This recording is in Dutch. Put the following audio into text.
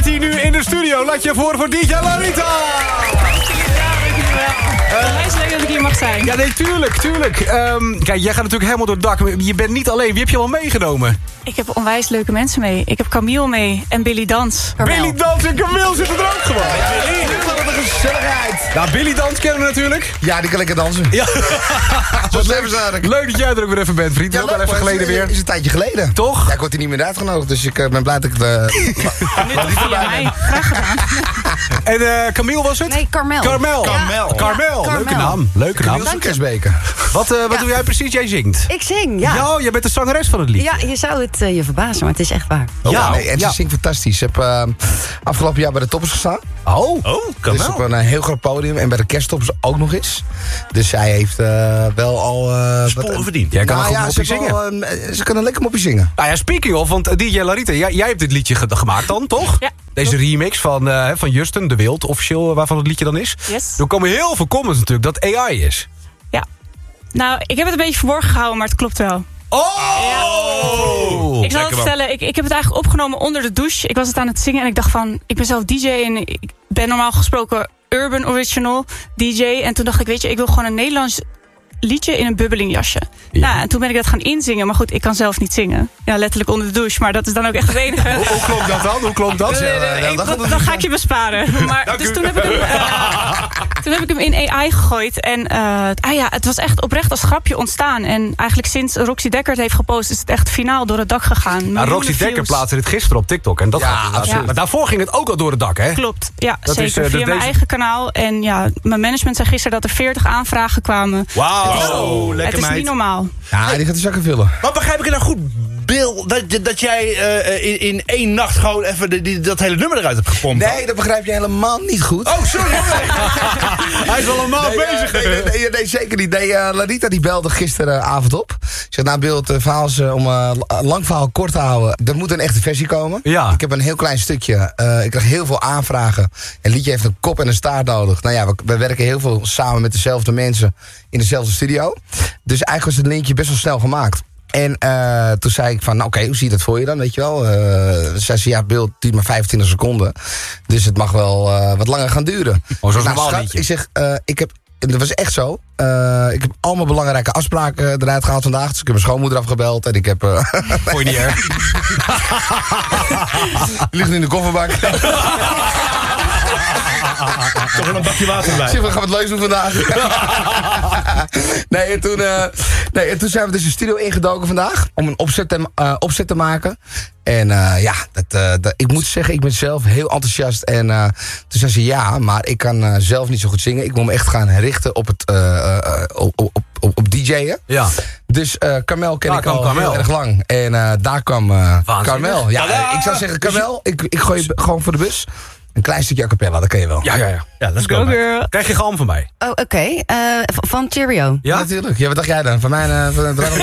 zit hier nu in de studio. Laat je voor DJ Larita. Het is leuk dat ik hier mag zijn. Ja, nee, tuurlijk. Kijk, jij gaat natuurlijk helemaal door het dak. Je bent niet alleen. Wie heb je allemaal meegenomen? Ik heb onwijs leuke mensen mee. Ik heb Camille mee en Billy Dans. Billy Dans en Camille zitten er ook gewoon. Wat een gezelligheid. Nou, Billy Dans kennen we natuurlijk. Ja, die kan lekker dansen. Ja. Wat leuk. Leuk dat jij er ook weer even bent, vriend. Ja, Ook al leuk, even geleden weer. Is een tijdje geleden. Toch? Ja, ik word er niet meer uitgenodigd, dus ik ben blij dat ik het... Nu toch via mij. Graag gedaan. En Camille was het? Nee, Carmel. Carmel. Leuke naam. Niels Kersbeken. Wat doe jij precies? Jij zingt. Ik zing, ja. Ja, jij bent de zangeres van het lied. Ja, je zou het je verbazen, maar het is echt waar. Ja, Nee, en ze zingt fantastisch. Ik heb afgelopen jaar bij de Toppers gestaan. Oh, Dus op een heel groot podium. En bij de Kersttoppers ook nog eens. Dus zij heeft wel al... Sporen verdiend. jij kan een goed moppie zingen. Ze kan een lekker moppie zingen. Nou ja, speaking of, want DJ Larita, jij hebt dit liedje gemaakt dan, toch? Ja. Deze remix van Justin, De Wild, officieel waarvan het liedje dan is. Yes. Er komen heel veel comments natuurlijk dat AI is. Ja. Nou, ik heb het een beetje verborgen gehouden, maar het klopt wel. Oh! Ik zal het vertellen, ik heb het eigenlijk opgenomen onder de douche. Ik was het aan het zingen en ik dacht van, ik ben zelf DJ en ik ben normaal gesproken urban original DJ. En toen dacht ik, weet je, ik wil gewoon een Nederlands liedje in een bubbelingjasje. Ja. Nou, en toen ben ik dat gaan inzingen. Maar goed, ik kan zelf niet zingen. Ja, letterlijk onder de douche. Maar dat is dan ook echt het enige. Hoe klonk dat dan? Hoe klonk dat? Dan ga ik je besparen. Maar, dus toen heb ik hem in AI gegooid. En het was echt oprecht als grapje ontstaan. En eigenlijk sinds Roxy Dekker het heeft gepost, is het echt finaal door het dak gegaan. Nou, Roxy Dekker plaatste dit gisteren op TikTok. En dat absoluut. Maar daarvoor ging het ook al door het dak, hè? Klopt, ja, Dat zeker. is, via mijn eigen kanaal. En ja, mijn management zei gisteren dat er 40 aanvragen kwamen. Wauw, lekker Het is meid. niet normaal. Ja, die gaat de zakken vullen. Maar begrijp ik het nou goed, Bill, dat jij in één nacht gewoon even dat hele nummer eruit hebt gepompt? Nee, dat begrijp je helemaal niet goed. Oh, sorry. Hij is wel een maand bezig. Nee, zeker niet. Nee, Larita die belde gisteravond op. Ik zeg, nou Bill, het verhaal is om lang verhaal kort te houden. Er moet een echte versie komen. Ja. Ik heb een heel klein stukje. Ik krijg heel veel aanvragen. Het liedje heeft een kop en een staart nodig. Nou ja, we werken heel veel samen met dezelfde mensen in dezelfde studio. Dus eigenlijk was het linkje best wel snel gemaakt. En toen zei ik van, oké, hoe zie je dat voor je dan, weet je wel? Zei ze, ja, beeld duurt maar 25 seconden. Dus het mag wel wat langer gaan duren. Zoals Nou, normaal schat, liedje. ik zeg, dat was echt zo. Ik heb allemaal belangrijke afspraken eruit gehaald vandaag. Dus ik heb mijn schoonmoeder afgebeld. En ik heb... Vond je niet erg? ligt nu in de kofferbak. Toch wel een bakje water bij. Zeg, we gaan het leuks doen vandaag. En toen zijn we dus de studio ingedoken vandaag. Om een opzet te maken. En ik moet zeggen, ik ben zelf heel enthousiast. En toen zei ze, ja, maar ik kan zelf niet zo goed zingen. Ik wil me echt gaan richten op het op DJ'en. Ja. Dus Carmel ken Daar ik kwam al Carmel. heel erg lang. En daar kwam Carmel. Ja, ik zou zeggen, Carmel, ik gooi je gewoon voor de bus. Een klein stukje a cappella, dat kan je wel. Ja. Ja, let's go. Go girl. Krijg je galm van mij? Oh, oké. Van Cheerio. Ja? Natuurlijk. Ja, wat dacht jij dan? Van mij...